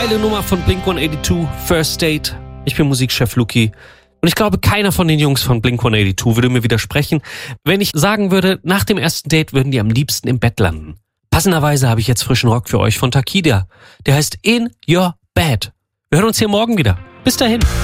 Geile Nummer von Blink-182, First Date. Ich bin Musikchef Luki. Und ich glaube, keiner von den Jungs von Blink-182 würde mir widersprechen, wenn ich sagen würde, nach dem ersten Date würden die am liebsten im Bett landen. Passenderweise habe ich jetzt frischen Rock für euch von Takida. Der heißt In Your Bed. Wir hören uns hier morgen wieder. Bis dahin.